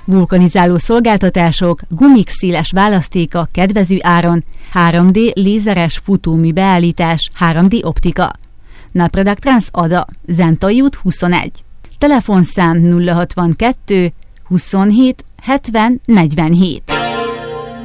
vulkanizáló szolgáltatások, gumik széles választéka kedvező áron, 3D lézeres futómű beállítás, 3D optika. Napradak Trans Ada, Zentai út 21. Telefonszám 062 27 70 47.